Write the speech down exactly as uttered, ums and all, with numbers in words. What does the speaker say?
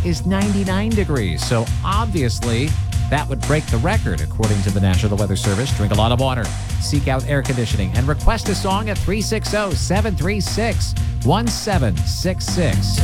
is ninety-nine degrees. So obviously, that would break the record, according to the National Weather Service. Drink a lot of water, seek out air conditioning, and request a song at three six zero, seven three six, one seven six six.